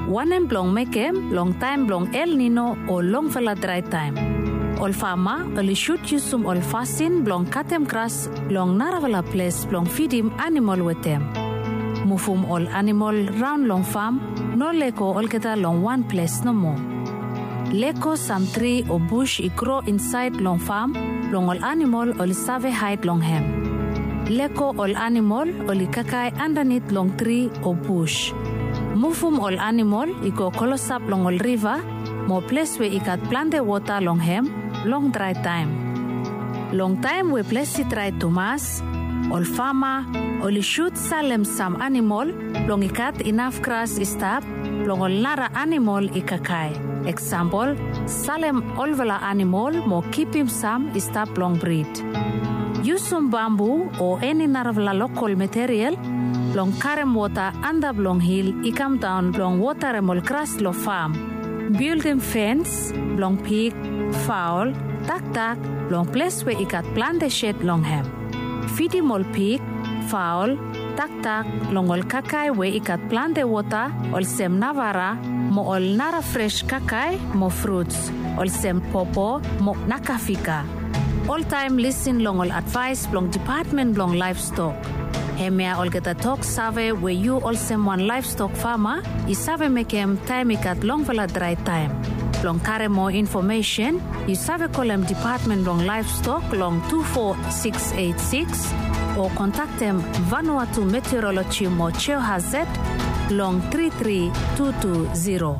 Wanem blong mekem long time blong El Nino o long vela dry time. Ol fama oli shoot yusum ol fasin blong katem kras blong naravela place blong feedim animal wetem. Mufum ol animal round long farm no leko ol keta long one place no more. Leko some tree or bush I grow inside long farm long ol animal ol save hide long hem. Leko ol animal ol kakai underneath long tree or bush. Mufum ol animal I go kolosap long ol river mo place where I got plant water long hem long dry time. Long time we place it dry to mass. Ol farmer ol shoot salem some animal long I got enough grass stop long ol nara animal I kakai. Example, salem olvela animal mo keep him some stop long breed. Use some bamboo or any naravla local material long karem water under long hill I come down long water emol grass lo farm. Build him fence long pig, fowl, duck long place where I got plant the shed long hem. Feed him all pig, fowl, duck long ol kakai where I got plant the water ol sem navara mo ol nara fresh kakai mo fruits ol sem popo mo nakafika. All time listen long ol advice long department long livestock. Hemia ol geta talk save where you all sem one livestock farmer I save make him time I got long vela dry time. Long carry more information, you save call them department long livestock long 24686 or contact them Vanuatu Meteorology mo Cheo Hazet long 33220.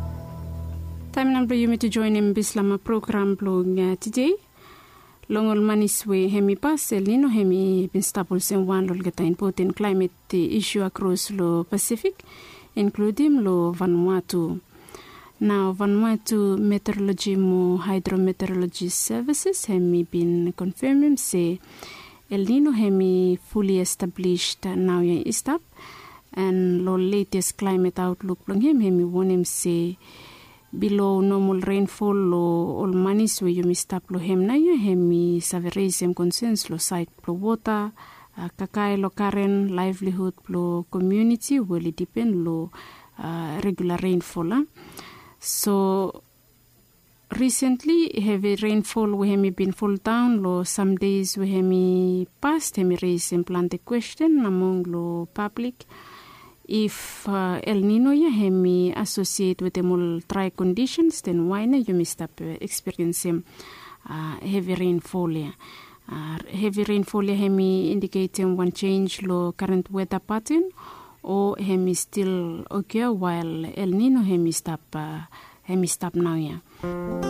Time number you to join in Bislama program blog today. Longol maniswe hemi pas El Nino hemi bin staples in one lol geta important climate issue across lo Pacific, including lo Vanuatu. Now Vanuatu Meteorology mo Hydrometeorology Services hemi been confirming say El Nino hemi fully established now ya istap and lo latest climate outlook long hemi won him say below normal rainfall lo all manis we you mistap lo hem na ya hemi saverism concerns lo site lo water kakai lo current livelihood lo community will depend lo regular rainfall. So recently heavy rainfall we hemi been fall down lo some days we hemi past hemi raise and plant the question among lo public if El Nino ya hemi associate with the more dry conditions, then why not you must experiencing heavy rainfall ya. Heavy rainfall ya hemi indicating one change lo current weather pattern or hemi still okay while El Nino hemi stop now ya.